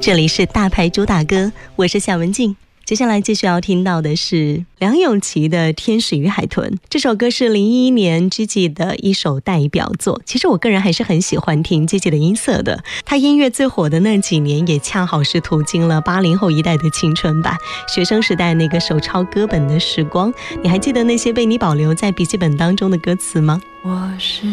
这里是大牌主打歌，我是夏文静。接下来继续要听到的是梁咏琪的《天使与海豚》。这首歌是2011年 Gigi 的一首代表作。其实我个人还是很喜欢听 Gigi 的音色的，他音乐最火的那几年也恰好是途经了80后一代的青春吧。学生时代那个手抄歌本的时光，你还记得那些被你保留在笔记本当中的歌词吗？ 我是